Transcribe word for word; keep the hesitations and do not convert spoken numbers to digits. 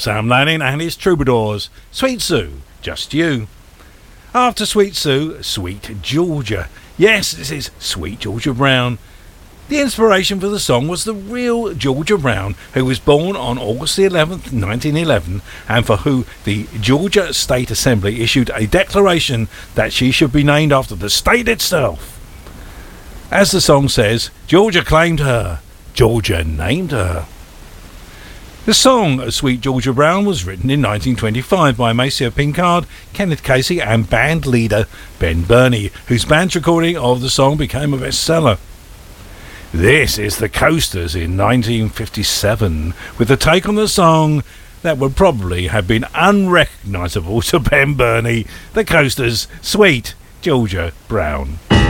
Sam Lanning and his Troubadours. Sweet Sue, Just You. After Sweet Sue, Sweet Georgia. Yes, this is Sweet Georgia Brown. The inspiration for the song was the real Georgia Brown, who was born on August the eleventh, nineteen eleven, and for who the Georgia State Assembly issued a declaration that she should be named after the state itself. As the song says, Georgia claimed her, Georgia named her. The song Sweet Georgia Brown was written in nineteen twenty-five by Maceo Pinkard, Kenneth Casey and band leader Ben Burney, whose band's recording of the song became a bestseller. This is the Coasters in nineteen fifty-seven, with a take on the song that would probably have been unrecognisable to Ben Burney. The Coasters, Sweet Georgia Brown.